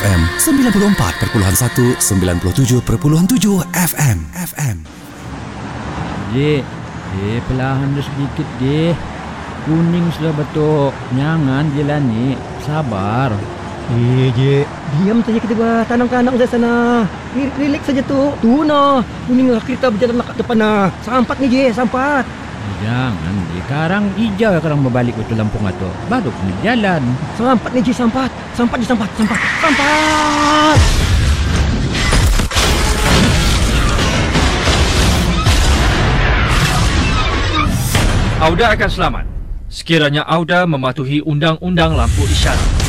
FM 94.1 97.7 FM. Dek, perlahan dah sedikit deh. Kuning sudah betul. Jangan jalan ni. Sabar. Je, diam saja kita tanam-tanam di sana. Relax saja tu. Tu nah. Kuning kita berjalan nak ke depan nah. Sampat ni je, sampat. Jangan je. Sekarang hijau sekarang berbalik ke Lampung atau. Baru kena jalan. Sampat ni je, sampat. Sampat je, sampat. Sampat. Auda akan selamat sekiranya Auda mematuhi undang-undang lampu isyarat.